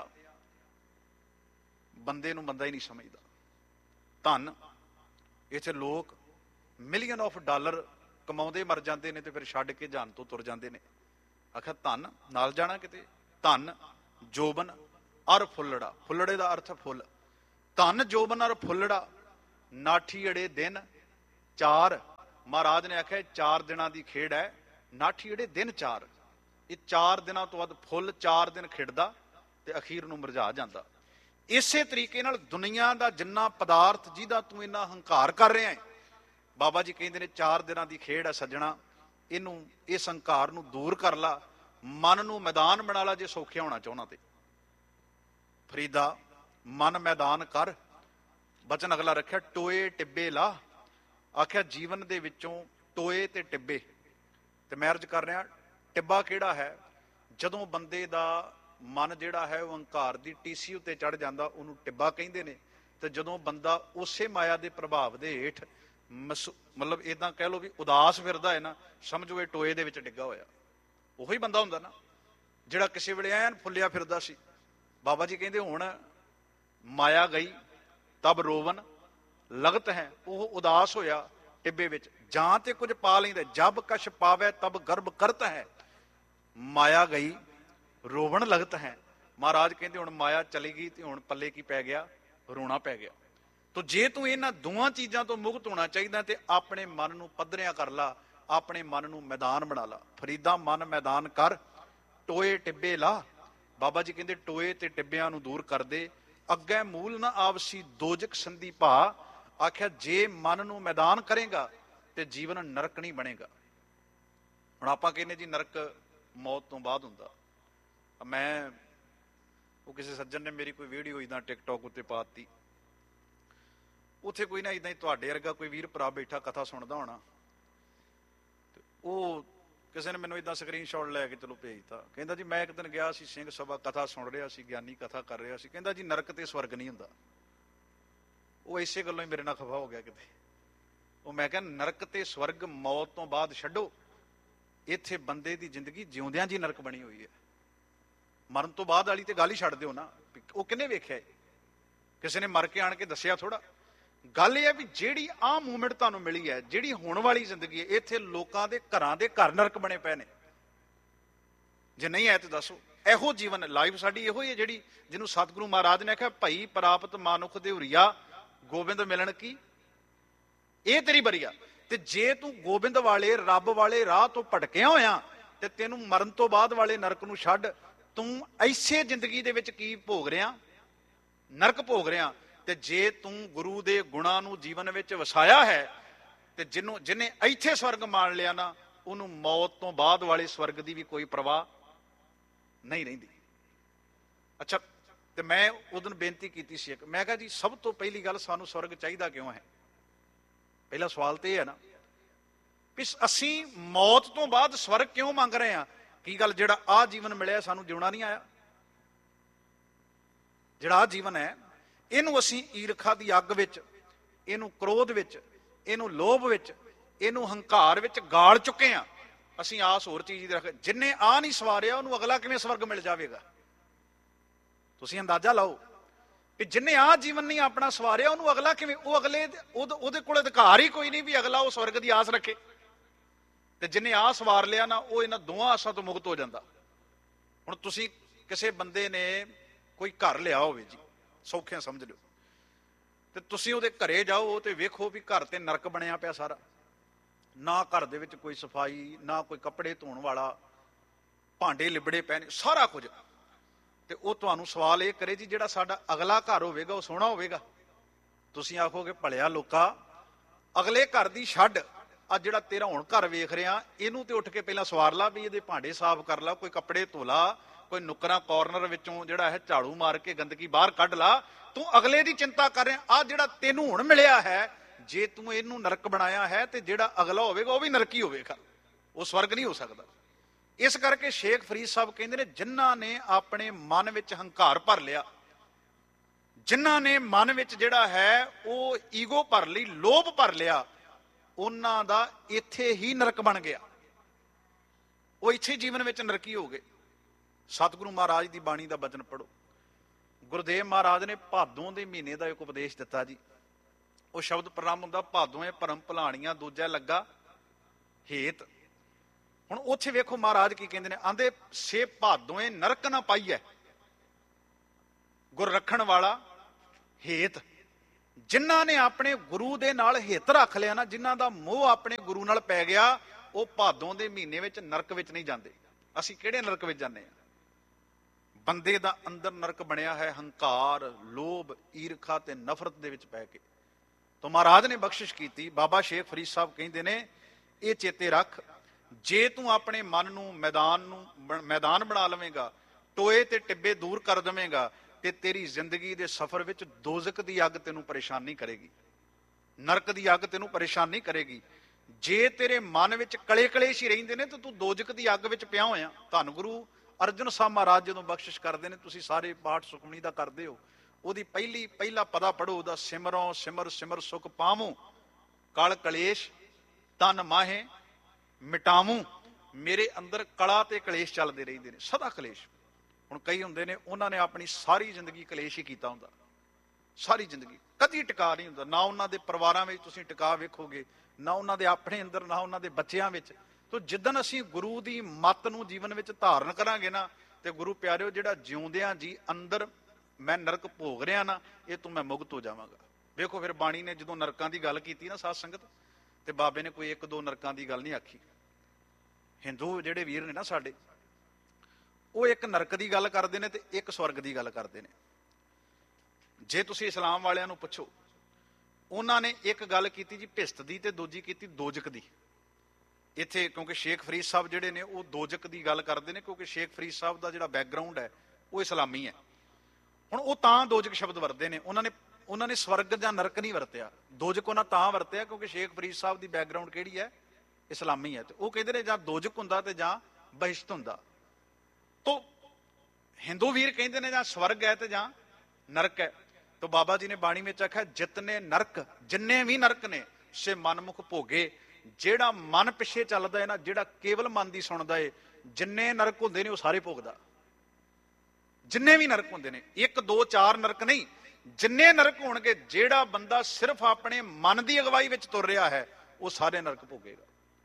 ਬੰਦੇ ਨੂੰ ਬੰਦਾ ਹੀ ਨਹੀਂ ਸਮਝਦਾ। ਧਨ, ਇੱਥੇ ਲੋਕ ਮਿਲੀਅਨ ਆਫ ਡਾਲਰ ਕਮਾਉਂਦੇ ਮਰ ਜਾਂਦੇ ਨੇ, ਤੇ ਫਿਰ ਛੱਡ ਕੇ ਜਾਨ ਤੋਂ ਤੁਰ ਜਾਂਦੇ ਨੇ। ਆਖਿਆ ਧਨ ਨਾਲ ਜਾਣਾ ਕਿਤੇ। ਧਨ ਜੋਬਨ ਅਰ ਫੁੱਲੜਾ। ਫੁੱਲੜੇ ਦਾ ਅਰਥ ਫੁੱਲ। ਧਨ ਜੋਬਨ ਅਰ ਫੁੱਲੜਾ, ਨਾਠੀ ਅੜੇ ਦਿਨ ਚਾਰ। ਮਹਾਰਾਜ ਨੇ ਆਖਿਆ ਚਾਰ ਦਿਨਾਂ ਦੀ ਖੇਡ ਹੈ, ਨਾਠੀ ਜਿਹੜੇ ਦਿਨ ਚਾਰ, ਇਹ ਚਾਰ ਦਿਨਾਂ ਤੋਂ ਬਾਅਦ ਫੁੱਲ ਚਾਰ ਦਿਨ ਖਿੜਦਾ ਤੇ ਅਖੀਰ ਨੂੰ ਮੁਰਝਾ ਜਾਂਦਾ। ਇਸੇ ਤਰੀਕੇ ਨਾਲ ਦੁਨੀਆ ਦਾ ਜਿੰਨਾ ਪਦਾਰਥ ਜਿਹਦਾ ਤੂੰ ਇੰਨਾ ਹੰਕਾਰ ਕਰ ਰਿਹਾ ਹੈ, ਬਾਬਾ ਜੀ ਕਹਿੰਦੇ ਨੇ ਚਾਰ ਦਿਨਾਂ ਦੀ ਖੇਡ ਹੈ ਸੱਜਣਾ, ਇਹਨੂੰ ਇਸ ਹੰਕਾਰ ਨੂੰ ਦੂਰ ਕਰ ਲਾ, ਮਨ ਨੂੰ ਮੈਦਾਨ ਬਣਾ ਲਾ ਜੇ ਸੌਖਿਆ ਹੋਣਾ ਚਾਹੁੰਦਾ ਤੇ। ਫਰੀਦਾ ਮਨ ਮੈਦਾਨ ਕਰ, ਬਚਨ ਅਗਲਾ ਰੱਖਿਆ ਟੋਏ ਟਿੱਬੇ ਲਾ। ਆਖਿਆ ਜੀਵਨ ਦੇ ਵਿੱਚੋਂ ਟੋਏ ਤੇ ਟਿੱਬੇ, ਤੇ ਮੈਂ ਅਰਜ਼ ਕਰ ਰਿਹਾ ਟਿੱਬਾ ਕਿਹੜਾ ਹੈ? ਜਦੋਂ ਬੰਦੇ ਦਾ ਮਨ ਜਿਹੜਾ ਹੈ ਉਹ ਹੰਕਾਰ ਦੀ ਟੀਸੀ ਉੱਤੇ ਚੜ ਜਾਂਦਾ ਉਹਨੂੰ ਟਿੱਬਾ ਕਹਿੰਦੇ ਨੇ। ਤੇ ਜਦੋਂ ਬੰਦਾ ਉਸੇ ਮਾਇਆ ਦੇ ਪ੍ਰਭਾਵ ਦੇ ਹੇਠ ਮਸ ਮਤਲਬ ਏਦਾਂ ਕਹਿ ਲਓ ਵੀ ਉਦਾਸ ਫਿਰਦਾ ਹੈ ਨਾ, ਸਮਝੋ ਇਹ ਟੋਏ ਦੇ ਵਿੱਚ ਡਿੱਗਾ ਹੋਇਆ। ਉਹੀ ਬੰਦਾ ਹੁੰਦਾ ਨਾ ਜਿਹੜਾ ਕਿਸੇ ਵੇਲੇ ਐਨ ਫੁੱਲਿਆ ਫਿਰਦਾ ਸੀ। ਬਾਬਾ ਜੀ ਕਹਿੰਦੇ ਹੁਣ ਮਾਇਆ ਗਈ ਤਬ ਰੋਵਨ ਲਗਤ ਹੈ, ਉਹ ਉਦਾਸ ਹੋਇਆ ਟਿੱਬੇ ਵਿੱਚ। ਜਾਂ ਤੇ ਕੁਝ ਪਾ ਲੈਂਦਾ, ਜਬ ਕਛ ਪਾਵੈ ਤਬ ਗਰਭ ਕਰਤ ਹੈ, ਮਾਇਆ ਗਈ ਰੋਵਣ ਲਗਤ ਹੈ। ਮਹਾਰਾਜ ਕਹਿੰਦੇ ਹੁਣ ਮਾਇਆ ਚਲੀ ਗਈ ਤੇ ਹੁਣ ਪੱਲੇ ਕੀ ਪੈ ਗਿਆ? ਰੋਣਾ ਪੈ ਗਿਆ। ਤੋ ਜੇ ਤੂੰ ਇਹਨਾਂ ਦੋਵਾਂ ਚੀਜ਼ਾਂ ਤੋਂ ਮੁਕਤ ਹੋਣਾ ਚਾਹੀਦਾ ਤੇ ਆਪਣੇ ਮਨ ਨੂੰ ਪੱਧਰਿਆ ਕਰ ਲਾ, ਆਪਣੇ ਮਨ ਨੂੰ ਮੈਦਾਨ ਬਣਾ ਲਾ। ਫਰੀਦਾ ਮਨ ਮੈਦਾਨ ਕਰ, ਟੋਏ ਟਿੱਬੇ ਲਾ। ਬਾਬਾ ਜੀ ਕਹਿੰਦੇ ਟੋਏ ਤੇ ਟਿੱਬਿਆਂ ਨੂੰ ਦੂਰ ਕਰ ਦੇ, ਅੱਗੇ ਮੂਲ ਨਾ ਆਵਸੀ ਦੋਜਕ ਸੰਧੀ ਭਾ। ਆਖਿਆ ਜੇ ਮਨ ਨੂੰ ਮੈਦਾਨ ਕਰੇਗਾ ਤੇ ਜੀਵਨ ਨਰਕ ਨਹੀਂ ਬਣੇਗਾ। ਹੁਣ ਆਪਾਂ ਕਹਿੰਦੇ ਜੀ ਨਰਕ ਮੌਤ ਤੋਂ ਬਾਅਦ ਹੁੰਦਾ। ਮੈਂ ਉਹ ਕਿਸੇ ਸੱਜਣ ਨੇ ਮੇਰੀ ਕੋਈ ਵੀਡੀਓ ਇਦਾਂ ਟਿਕਟੋਕ ਉੱਤੇ ਪਾਤੀ, ਉੱਥੇ ਕੋਈ ਨਾ ਇਦਾਂ ਹੀ ਤੁਹਾਡੇ ਵਰਗਾ ਕੋਈ ਵੀਰ ਭਰਾ ਬੈਠਾ ਕਥਾ ਸੁਣਦਾ ਹੋਣਾ, ਤੇ ਉਹ ਕਿਸੇ ਨੇ ਮੈਨੂੰ ਇਦਾਂ ਸਕਰੀਨਸ਼ਾਟ ਲੈ ਕੇ ਚਲੋ ਭੇਜਤਾ। ਕਹਿੰਦਾ ਜੀ ਮੈਂ ਇੱਕ ਦਿਨ ਗਿਆ ਸੀ ਸਿੰਘ ਸਭਾ, ਕਥਾ ਸੁਣ ਰਿਹਾ ਸੀ, ਗਿਆਨੀ ਕਥਾ ਕਰ ਰਿਹਾ ਸੀ, ਕਹਿੰਦਾ ਜੀ ਨਰਕ ਤੇ ਸਵਰਗ ਨਹੀਂ ਹੁੰਦਾ। ਉਹ ਇਸੇ ਗੱਲੋਂ ਹੀ ਮੇਰੇ ਨਾਲ ਖਫਾ ਹੋ ਗਿਆ ਕਿਤੇ। ਉਹ ਮੈਂ ਕਿਹਾ ਨਰਕ ਤੇ ਸਵਰਗ ਮੌਤ ਤੋਂ ਬਾਅਦ ਛੱਡੋ, ਇੱਥੇ ਬੰਦੇ ਦੀ ਜ਼ਿੰਦਗੀ ਜਿਉਂਦਿਆਂ ਜੀ ਨਰਕ ਬਣੀ ਹੋਈ ਹੈ। ਮਰਨ ਤੋਂ ਬਾਅਦ ਵਾਲੀ ਤੇ ਗੱਲ ਹੀ ਛੱਡ ਦਿਓ ਨਾ, ਉਹ ਕਿਹਨੇ ਵੇਖਿਆ? ਕਿਸੇ ਨੇ ਮਰ ਕੇ ਆਣ ਕੇ ਦੱਸਿਆ ਥੋੜਾ। ਗੱਲ ਇਹ ਹੈ ਵੀ ਜਿਹੜੀ ਆਹ ਮੂਵਮੈਂਟ ਤੁਹਾਨੂੰ ਮਿਲੀ ਹੈ, ਜਿਹੜੀ ਹੋਣ ਵਾਲੀ ਜ਼ਿੰਦਗੀ ਹੈ, ਇੱਥੇ ਲੋਕਾਂ ਦੇ ਘਰਾਂ ਦੇ ਘਰ ਨਰਕ ਬਣੇ ਪਏ ਨੇ। ਜੇ ਨਹੀਂ ਹੈ ਤੇ ਦੱਸੋ। ਇਹੋ ਜੀਵਨ ਲਾਈਫ ਸਾਡੀ ਇਹੋ ਹੀ ਹੈ ਜਿਹੜੀ ਜਿਹਨੂੰ ਸਤਿਗੁਰੂ ਮਹਾਰਾਜ ਨੇ ਆਖਿਆ ਭਈ ਪ੍ਰਾਪਤ ਮਾਨੁਖ ਦੇ ਹੁਰੀਆ ਗੋਬਿੰਦ ਮਿਲਣ ਕੀ, ਇਹ ਤੇਰੀ ਬਰੀਆ। ਤੇ ਜੇ ਤੂੰ ਗੋਬਿੰਦ ਵਾਲੇ ਰੱਬ ਵਾਲੇ ਰਾਹ ਤੋਂ ਭਟਕਿਆ ਹੋਇਆ ਤੇ ਤੈਨੂੰ ਮਰਨ ਤੋਂ ਬਾਅਦ ਵਾਲੇ ਨਰਕ ਨੂੰ ਛੱਡ, ਤੂੰ ਐਸੇ ਜ਼ਿੰਦਗੀ ਦੇ ਵਿੱਚ ਕੀ ਭੋਗ ਰਿਹਾ? ਨਰਕ ਭੋਗ ਰਿਹਾ। ਤੇ ਜੇ ਤੂੰ ਗੁਰੂ ਦੇ ਗੁਣਾਂ ਨੂੰ ਜੀਵਨ ਵਿੱਚ ਵਸਾਇਆ ਹੈ ਤੇ ਜਿਹਨੂੰ ਜਿਹਨੇ ਇੱਥੇ ਸਵਰਗ ਮਾਣ ਲਿਆ ਨਾ, ਉਹਨੂੰ ਮੌਤ ਤੋਂ ਬਾਅਦ ਵਾਲੇ ਸਵਰਗ ਦੀ ਵੀ ਕੋਈ ਪਰਵਾਹ ਨਹੀਂ ਰਹਿੰਦੀ। ਅੱਛਾ, ਤੇ ਮੈਂ ਉਦੋਂ ਬੇਨਤੀ ਕੀਤੀ ਸੀ ਇੱਕ, ਮੈਂ ਕਿਹਾ ਜੀ ਸਭ ਤੋਂ ਪਹਿਲੀ ਗੱਲ ਸਾਨੂੰ ਸਵਰਗ ਚਾਹੀਦਾ ਕਿਉਂ ਹੈ? ਪਹਿਲਾ ਸਵਾਲ ਤੇ ਇਹ ਹੈ ਨਾ ਵੀ ਅਸੀਂ ਮੌਤ ਤੋਂ ਬਾਅਦ ਸਵਰਗ ਕਿਉਂ ਮੰਗ ਰਹੇ ਹਾਂ? ਕੀ ਗੱਲ ਜਿਹੜਾ ਆਹ ਜੀਵਨ ਮਿਲਿਆ ਸਾਨੂੰ ਜਿਉਣਾ ਨਹੀਂ ਆਇਆ? ਜਿਹੜਾ ਆਹ ਜੀਵਨ ਹੈ ਇਹਨੂੰ ਅਸੀਂ ਈਰਖਾ ਦੀ ਅੱਗ ਵਿੱਚ, ਇਹਨੂੰ ਕ੍ਰੋਧ ਵਿੱਚ, ਇਹਨੂੰ ਲੋਭ ਵਿੱਚ, ਇਹਨੂੰ ਹੰਕਾਰ ਵਿੱਚ ਗਾਲ ਚੁੱਕੇ ਆ। ਅਸੀਂ ਆਸ ਹੋਰ ਚੀਜ਼ ਦੀ ਰੱਖ, ਜਿੰਨੇ ਆ ਨਹੀਂ ਸਵਾਰਿਆ ਉਹਨੂੰ ਅਗਲਾ ਕਿਵੇਂ ਸਵਰਗ ਮਿਲ ਜਾਵੇਗਾ? ਤੁਸੀਂ ਅੰਦਾਜ਼ਾ ਲਾਓ ਵੀ ਜਿੰਨੇ ਆਹ ਜੀਵਨ ਨਹੀਂ ਆਪਣਾ ਸਵਾਰਿਆ ਉਹਨੂੰ ਅਗਲਾ ਕਿਵੇਂ? ਉਹ ਅਗਲੇ ਉਹਦੇ ਕੋਲ ਅਧਿਕਾਰ ਹੀ ਕੋਈ ਨਹੀਂ ਵੀ ਅਗਲਾ ਉਹ ਸਵਰਗ ਦੀ ਆਸ ਰੱਖੇ। ਤੇ ਜਿੰਨੇ ਆਹ ਸਵਾਰ ਲਿਆ ਨਾ, ਉਹ ਇਹਨਾਂ ਦੋਵਾਂ ਆਸਾਂ ਤੋਂ ਮੁਕਤ ਹੋ ਜਾਂਦਾ। ਹੁਣ ਤੁਸੀਂ ਕਿਸੇ ਬੰਦੇ ਨੇ ਕੋਈ ਘਰ ਲਿਆ ਹੋਵੇ ਜੀ, ਸੌਖਿਆਂ ਸਮਝ ਲਿਓ, ਤੇ ਤੁਸੀਂ ਉਹਦੇ ਘਰੇ ਜਾਓ ਤੇ ਵੇਖੋ ਵੀ ਘਰ ਤੇ ਨਰਕ ਬਣਿਆ ਪਿਆ ਸਾਰਾ। ਨਾ ਘਰ ਦੇ ਵਿੱਚ ਕੋਈ ਸਫਾਈ, ਨਾ ਕੋਈ ਕੱਪੜੇ ਧੋਣ ਵਾਲਾ, ਭਾਂਡੇ ਲਿਬੜੇ ਪਏ ਨੇ, ਸਾਰਾ ਕੁਝ। ਤੇ ਉਹ ਤੁਹਾਨੂੰ ਸਵਾਲ ਇਹ ਕਰੇ ਜੀ ਜਿਹੜਾ ਸਾਡਾ ਅਗਲਾ ਘਰ ਹੋਵੇਗਾ ਉਹ ਸੋਹਣਾ ਹੋਵੇਗਾ? ਤੁਸੀਂ ਆਖੋਗੇ ਭਲਿਆ ਲੋਕਾ, ਅਗਲੇ ਘਰ ਦੀ ਛੱਡ, ਆ ਜਿਹੜਾ ਤੇਰਾ ਹੁਣ ਘਰ ਵੇਖ ਰਿਹਾ ਇਹਨੂੰ ਤੇ ਉੱਠ ਕੇ ਪਹਿਲਾਂ ਸਵਾਰ ਲਾ, ਵੀ ਇਹਦੇ ਭਾਂਡੇ ਸਾਫ਼ ਕਰ ਲਾ, ਕੋਈ ਕੱਪੜੇ ਧੋ ਲਾ, ਕੋਈ ਨੁੱਕਰਾਂ ਕਾਰਨਰ ਵਿੱਚੋਂ ਜਿਹੜਾ ਹੈ ਝਾੜੂ ਮਾਰ ਕੇ ਗੰਦਗੀ ਬਾਹਰ ਕੱਢ ਲਾ। ਤੂੰ ਅਗਲੇ ਦੀ ਚਿੰਤਾ ਕਰ ਰਿਹਾ। ਆ ਜਿਹੜਾ ਤੈਨੂੰ ਹੁਣ ਮਿਲਿਆ ਹੈ, ਜੇ ਤੂੰ ਇਹਨੂੰ ਨਰਕ ਬਣਾਇਆ ਹੈ ਤੇ ਜਿਹੜਾ ਅਗਲਾ ਹੋਵੇਗਾ ਉਹ ਵੀ ਨਰਕੀ ਹੋਵੇਗਾ, ਉਹ ਸਵਰਗ ਨਹੀਂ ਹੋ ਸਕਦਾ। ਇਸ ਕਰਕੇ ਸ਼ੇਖ ਫਰੀਦ ਸਾਹਿਬ ਕਹਿੰਦੇ ਨੇ ਜਿਨ੍ਹਾਂ ਨੇ ਆਪਣੇ ਮਨ ਵਿੱਚ ਹੰਕਾਰ ਭਰ ਲਿਆ, ਜਿਨ੍ਹਾਂ ਨੇ ਮਨ ਵਿੱਚ ਜਿਹੜਾ ਹੈ ਉਹ ਈਗੋ ਭਰ ਲਈ, ਲੋਭ ਭਰ ਲਿਆ, ਉਹਨਾਂ ਦਾ ਇੱਥੇ ਹੀ ਨਰਕ ਬਣ ਗਿਆ। ਉਹ ਇੱਥੇ ਜੀਵਨ ਵਿੱਚ ਨਰਕੀ ਹੋ ਗਏ। ਸਤਿਗੁਰੂ ਮਹਾਰਾਜ ਦੀ ਬਾਣੀ ਦਾ ਬਚਨ ਪੜੋ। ਗੁਰਦੇਵ ਮਹਾਰਾਜ ਨੇ ਭਾਦੋਂ ਦੇ ਮਹੀਨੇ ਦਾ ਇੱਕ ਉਪਦੇਸ਼ ਦਿੱਤਾ ਜੀ। ਉਹ ਸ਼ਬਦ ਪ੍ਰਣਾਮ ਹੁੰਦਾ, ਭਾਦੋਂਏ ਭਰਮ ਭਲਾਣੀਆਂ ਦੂਜਾ ਲੱਗਾ ਹੇਤ। ਹੁਣ ਉੱਥੇ ਵੇਖੋ ਮਹਾਰਾਜ ਕੀ ਕਹਿੰਦੇ ਨੇ, ਆਂਦੇ ਸੇ ਭਾਦੋਂਏ ਨਰਕ ਨਾ ਪਾਈਐ ਗੁਰ ਰੱਖਣ ਵਾਲਾ ਹੇਤ। ਜਿਨ੍ਹਾਂ ਨੇ ਆਪਣੇ ਗੁਰੂ ਦੇ ਨਾਲ ਹਿੱਤ ਰੱਖ ਲਿਆ ਨਾ, ਜਿਨ੍ਹਾਂ ਦਾ ਮੋਹ ਆਪਣੇ ਗੁਰੂ ਨਾਲ ਪੈ ਗਿਆ, ਉਹ ਭਾਦੋਂ ਦੇ ਮਹੀਨੇ ਵਿੱਚ ਨਰਕ ਵਿੱਚ ਨਹੀਂ ਜਾਂਦੇ। ਅਸੀਂ ਕਿਹੜੇ ਨਰਕ ਵਿੱਚ ਜਾਂਦੇ ਹਾਂ? ਬੰਦੇ ਦਾ ਅੰਦਰ ਨਰਕ ਬਣਿਆ ਹੈ ਹੰਕਾਰ, ਲੋਭ, ਈਰਖਾ ਤੇ ਨਫ਼ਰਤ ਦੇ ਵਿੱਚ ਪੈ ਕੇ। ਤਾਂ ਮਹਾਰਾਜ ਨੇ ਬਖਸ਼ਿਸ਼ ਕੀਤੀ। ਬਾਬਾ ਸ਼ੇਖ ਫਰੀਦ ਸਾਹਿਬ ਕਹਿੰਦੇ ਨੇ, ਇਹ ਚੇਤੇ ਰੱਖ, ਜੇ ਤੂੰ ਆਪਣੇ ਮਨ ਨੂੰ ਮੈਦਾਨ ਨੂੰ ਮੈਦਾਨ ਬਣਾ ਲਵੇਂਗਾ, ਟੋਏ ਤੇ ਟਿੱਬੇ ਦੂਰ ਕਰ ਦੇਵੇਂਗਾ, ਤੇ ਤੇਰੀ ਜ਼ਿੰਦਗੀ ਦੇ ਸਫ਼ਰ ਵਿੱਚ ਦੋਜ਼ਖ ਦੀ ਅੱਗ ਤੈਨੂੰ ਪਰੇਸ਼ਾਨ ਨਹੀਂ ਕਰੇਗੀ, ਨਰਕ ਦੀ ਅੱਗ ਤੈਨੂੰ ਪਰੇਸ਼ਾਨ ਨਹੀਂ ਕਰੇਗੀ। ਜੇ ਤੇਰੇ ਮਨ ਵਿੱਚ ਕਲੇ ਕਲੇਸ਼ ਹੀ ਰਹਿੰਦੇ ਨੇ ਤਾਂ ਤੂੰ ਦੋਜ਼ਖ ਦੀ ਅੱਗ ਵਿੱਚ ਪਿਆ ਹੋਇਆ। ਧੰਨ ਗੁਰੂ ਅਰਜਨ ਸਾਹਿਬ ਮਹਾਰਾਜ ਜਦੋਂ ਬਖਸ਼ਿਸ਼ ਕਰਦੇ ਨੇ, ਤੁਸੀਂ ਸਾਰੇ ਪਾਠ ਸੁਖਮਨੀ ਦਾ ਕਰਦੇ ਹੋ, ਉਹਦੀ ਪਹਿਲੀ ਪਹਿਲਾ ਪਦਾ ਪੜੋ, ਉਹਦਾ ਸਿਮਰੋਂ ਸਿਮਰ ਸਿਮਰ ਸੁਖ ਪਾਵੂੰ, ਕਲ ਕਲੇਸ਼ ਤਨ ਮਾਹੇ ਮਿਟਾਵੂੰ। ਮੇਰੇ ਅੰਦਰ ਕਲਾ ਤੇ ਕਲੇਸ਼ ਚੱਲਦੇ ਰਹਿੰਦੇ ਨੇ, ਸਦਾ ਕਲੇਸ਼। ਹੁਣ ਕਈ ਹੁੰਦੇ ਨੇ, ਉਹਨਾਂ ਨੇ ਆਪਣੀ ਸਾਰੀ ਜ਼ਿੰਦਗੀ ਕਲੇਸ਼ ਹੀ ਕੀਤਾ ਹੁੰਦਾ, ਸਾਰੀ ਜ਼ਿੰਦਗੀ ਕਦੀ ਟਿਕਾ ਨਹੀਂ ਹੁੰਦਾ। ਨਾ ਉਹਨਾਂ ਦੇ ਪਰਿਵਾਰਾਂ ਵਿੱਚ ਤੁਸੀਂ ਟਿਕਾ ਵੇਖੋਗੇ, ਨਾ ਉਹਨਾਂ ਦੇ ਆਪਣੇ ਅੰਦਰ, ਨਾ ਉਹਨਾਂ ਦੇ ਬੱਚਿਆਂ ਵਿੱਚ। ਤੋ ਜਿੱਦਣ ਅਸੀਂ ਗੁਰੂ ਦੀ ਮੱਤ ਨੂੰ ਜੀਵਨ ਵਿੱਚ ਧਾਰਨ ਕਰਾਂਗੇ ਨਾ, ਤੇ ਗੁਰੂ ਪਿਆਰਿਓ, ਜਿਹੜਾ ਜਿਉਂਦਿਆਂ ਜੀ ਅੰਦਰ ਮੈਂ ਨਰਕ ਭੋਗ ਰਿਹਾ ਨਾ, ਇਹ ਤੋਂ ਮੈਂ ਮੁਕਤ ਹੋ ਜਾਵਾਂਗਾ। ਵੇਖੋ ਫਿਰ ਬਾਣੀ ਨੇ ਜਦੋਂ ਨਰਕਾਂ ਦੀ ਗੱਲ ਕੀਤੀ ਨਾ ਸਾਧ ਸੰਗਤ, ਤੇ ਬਾਬੇ ਨੇ ਕੋਈ ਇੱਕ ਦੋ ਨਰਕਾਂ ਦੀ ਗੱਲ ਨਹੀਂ ਆਖੀ। ਹਿੰਦੂ ਜਿਹੜੇ ਵੀਰ ਨੇ ਨਾ ਸਾਡੇ, ਉਹ ਇੱਕ ਨਰਕ ਦੀ ਗੱਲ ਕਰਦੇ ਨੇ ਤੇ ਇੱਕ ਸਵਰਗ ਦੀ ਗੱਲ ਕਰਦੇ ਨੇ। ਜੇ ਤੁਸੀਂ ਇਸਲਾਮ ਵਾਲਿਆਂ ਨੂੰ ਪੁੱਛੋ, ਉਹਨਾਂ ਨੇ ਇੱਕ ਗੱਲ ਕੀਤੀ ਜੀ ਭਿਸਤ ਦੀ, ਤੇ ਦੂਜੀ ਕੀਤੀ ਦੋਜ਼ਖ ਦੀ। ਇੱਥੇ ਕਿਉਂਕਿ ਸ਼ੇਖ ਫਰੀਦ ਸਾਹਿਬ ਜਿਹੜੇ ਨੇ ਉਹ ਦੋਜ਼ਖ ਦੀ ਗੱਲ ਕਰਦੇ ਨੇ, ਕਿਉਂਕਿ ਸ਼ੇਖ ਫਰੀਦ ਸਾਹਿਬ ਦਾ ਜਿਹੜਾ ਬੈਕਗਰਾਊਂਡ ਹੈ ਉਹ ਇਸਲਾਮੀ ਹੈ। ਹੁਣ ਉਹ ਤਾਂ ਦੋਜ਼ਖ ਸ਼ਬਦ ਵਰਤਦੇ ਨੇ, ਉਹਨਾਂ ਨੇ ਉਹਨਾਂ ਨੇ ਸਵਰਗ ਜਾਂ ਨਰਕ ਨਹੀਂ ਵਰਤਿਆ। ਦੋਜ਼ਖ ਉਹਨਾਂ ਤਾਂ ਵਰਤਿਆ ਕਿਉਂਕਿ ਸ਼ੇਖ ਫਰੀਦ ਸਾਹਿਬ ਦੀ ਬੈਕਗਰਾਊਂਡ ਕਿਹੜੀ ਹੈ? ਇਸਲਾਮੀ ਹੈ। ਤੇ ਉਹ ਕਹਿੰਦੇ ਨੇ ਜਾਂ ਦੋਜ਼ਖ ਹੁੰਦਾ ਤੇ ਜਾਂ ਬਹਿਸ਼ਤ ਹੁੰਦਾ। ਤੋ ਹਿੰਦੂ ਵੀਰ ਕਹਿੰਦੇ ਨੇ ਜਾਂ ਸਵਰਗ ਹੈ ਤੇ ਜਾਂ ਨਰਕ ਹੈ। ਤੋ ਬਾਬਾ ਜੀ ਨੇ ਬਾਣੀ ਵਿੱਚ ਆਖਿਆ, ਜਿਤਨੇ ਨਰਕ, ਜਿੰਨੇ ਵੀ ਨਰਕ ਨੇ, ਸੇ ਮਨਮੁਖ ਭੋਗੇ। ਜਿਹੜਾ ਮਨ ਪਿੱਛੇ ਚੱਲਦਾ ਹੈ ਨਾ, ਜਿਹੜਾ ਕੇਵਲ ਮਨ ਦੀ ਸੁਣਦਾ ਹੈ, ਜਿੰਨੇ ਨਰਕ ਹੁੰਦੇ ਨੇ ਉਹ ਸਾਰੇ ਭੋਗਦਾ। ਜਿੰਨੇ ਵੀ ਨਰਕ ਹੁੰਦੇ ਨੇ, ਇੱਕ ਦੋ ਚਾਰ ਨਰਕ ਨਹੀਂ, ਜਿੰਨੇ ਨਰਕ ਹੋਣਗੇ, ਜਿਹੜਾ ਬੰਦਾ ਸਿਰਫ ਆਪਣੇ ਮਨ ਦੀ ਅਗਵਾਈ ਵਿੱਚ ਤੁਰ ਰਿਹਾ ਹੈ, ਉਹ ਸਾਰੇ ਨਰਕ ਭੋਗੇਗਾ।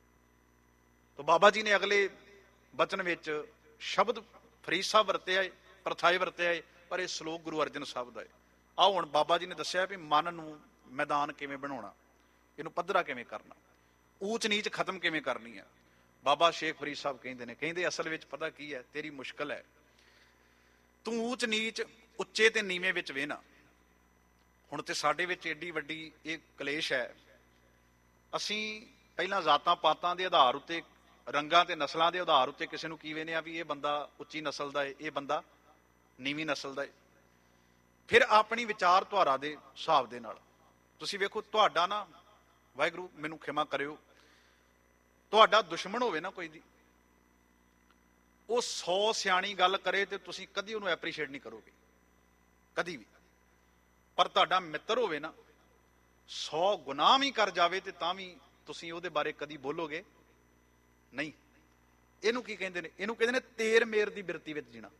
ਤੋ ਬਾਬਾ ਜੀ ਨੇ ਅਗਲੇ ਬਚਨ ਵਿੱਚ ਸ਼ਬਦ ਫਰੀਦ ਸਾਹਿਬ ਵਰਤਿਆ ਹੈ, ਪ੍ਰਥਾਏ ਵਰਤਿਆ ਹੈ, ਪਰ ਇਹ ਸ਼ਲੋਕ ਗੁਰੂ ਅਰਜਨ ਸਾਹਿਬ ਦਾ ਹੈ। ਆਓ ਹੁਣ ਬਾਬਾ ਜੀ ਨੇ ਦੱਸਿਆ ਵੀ ਮਨ ਨੂੰ ਮੈਦਾਨ ਕਿਵੇਂ ਬਣਾਉਣਾ, ਇਹਨੂੰ ਪੱਧਰਾ ਕਿਵੇਂ ਕਰਨਾ, ਊਚ ਨੀਚ ਖਤਮ ਕਿਵੇਂ ਕਰਨੀ ਹੈ। ਬਾਬਾ ਸ਼ੇਖ ਫਰੀਦ ਸਾਹਿਬ ਕਹਿੰਦੇ ਨੇ, ਕਹਿੰਦੇ ਅਸਲ ਵਿੱਚ ਪਤਾ ਕੀ ਹੈ, ਤੇਰੀ ਮੁਸ਼ਕਲ ਹੈ, ਤੂੰ ਊਚ ਨੀਚ ਉੱਚੇ ਤੇ ਨੀਵੇਂ ਵਿੱਚ ਵੇਹਨਾ। ਹੁਣ ਤੇ ਸਾਡੇ ਵਿੱਚ ਏਡੀ ਵੱਡੀ ਇਹ ਕਲੇਸ਼ ਹੈ, ਅਸੀਂ ਪਹਿਲਾਂ ਜ਼ਾਤਾਂ ਪਾਤਾਂ ਦੇ ਆਧਾਰ ਉੱਤੇ, ਰੰਗਾਂ ਤੇ ਨਸਲਾਂ ਦੇ ਆਧਾਰ ਉੱਤੇ ਕਿਸੇ ਨੂੰ ਕੀ ਵੇਖਦੇ ਆ ਵੀ ਇਹ ਬੰਦਾ ਉੱਚੀ ਨਸਲ ਦਾ ਹੈ, ਇਹ ਬੰਦਾ ਨੀਵੀਂ ਨਸਲ ਦਾ ਹੈ। ਫਿਰ ਆਪਣੀ ਵਿਚਾਰ ਧਾਰਾ ਦੇ ਹਿਸਾਬ ਦੇ ਨਾਲ ਤੁਸੀਂ ਵੇਖੋ, ਤੁਹਾਡਾ ਨਾ, ਵਾਹਿਗੁਰੂ ਮੈਨੂੰ ਖਿਮਾ ਕਰਿਓ, ਤੁਹਾਡਾ ਦੁਸ਼ਮਣ ਹੋਵੇ ਨਾ ਕੋਈ ਦੀ, ਉਹ ਸੌ ਸਿਆਣੀ ਗੱਲ ਕਰੇ ਤੇ ਤੁਸੀਂ ਕਦੀ ਉਹਨੂੰ ਐਪਰੀਸ਼ੀਏਟ ਨਹੀਂ ਕਰੋਗੇ, ਕਦੀ ਵੀ। ਪਰ ਤੁਹਾਡਾ ਮਿੱਤਰ ਹੋਵੇ ਨਾ, ਸੌ ਗੁਨਾਹ ਵੀ ਕਰ ਜਾਵੇ ਤੇ ਤਾਂ ਵੀ ਤੁਸੀਂ ਉਹਦੇ ਬਾਰੇ ਕਦੀ ਬੋਲੋਗੇ ਨਹੀਂ। ਇਹਨੂੰ ਕੀ ਕਹਿੰਦੇ ਨੇ? ਇਹਨੂੰ ਕਹਿੰਦੇ ਨੇ ਤੇਰ ਮੇਰ ਦੀ ਬਿਰਤੀ ਵਿੱਚ ਜੀਣਾ।